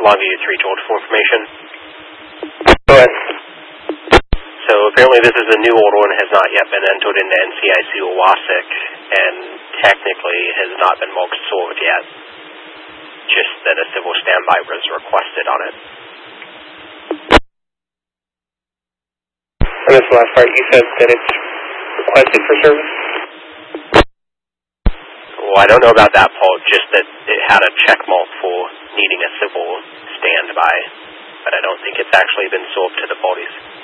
Longview 3 George for information. Go ahead. So apparently this is a new order and has not yet been entered into NCIC or WASIC, and technically has not been marked solved yet. Just that a civil standby was requested on it. I missed the last part. You said that it's requested for service? Well, I don't know about that part, just that it had a check mark for needing a civil standby, but I don't think it's actually been solved to the parties.